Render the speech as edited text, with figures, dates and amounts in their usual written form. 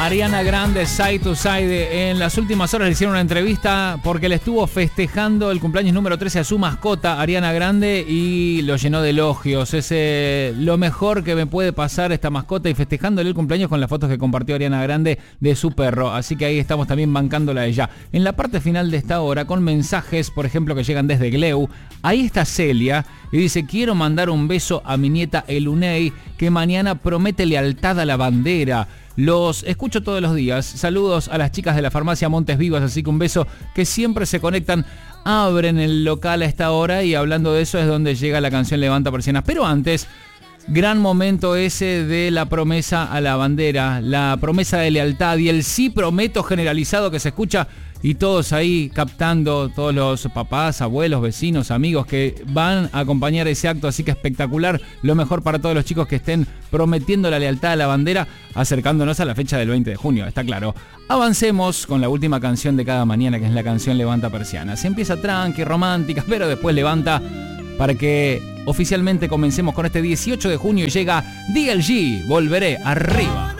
Ariana Grande, Side to Side. En las últimas horas le hicieron una entrevista porque le estuvo festejando el cumpleaños número 13 a su mascota, Ariana Grande, y lo llenó de elogios. Es lo mejor que me puede pasar esta mascota, y festejándole el cumpleaños con las fotos que compartió Ariana Grande de su perro. Así que ahí estamos también bancándola a ella. En la parte final de esta hora, con mensajes, por ejemplo, que llegan desde Gleu, ahí está Celia y dice: quiero mandar un beso a mi nieta Elunei, que mañana promete lealtad a la bandera. Los escucho todos los días. Saludos a las chicas de la farmacia Montes Vivas, así que un beso, que siempre se conectan. Abren el local a esta hora y hablando de eso es donde llega la canción Levanta Persianas. Pero antes, gran momento ese de la promesa a la bandera, la promesa de lealtad y el sí prometo generalizado que se escucha, y todos ahí captando, todos los papás, abuelos, vecinos, amigos que van a acompañar ese acto. Así que espectacular, lo mejor para todos los chicos que estén prometiendo la lealtad a la bandera, acercándonos a la fecha del 20 de junio, está claro. Avancemos con la última canción de cada mañana, que es la canción Levanta Persianas. Se empieza tranqui, romántica, pero después levanta, para que oficialmente comencemos con este 18 de junio y llega DLG, Volveré Arriba.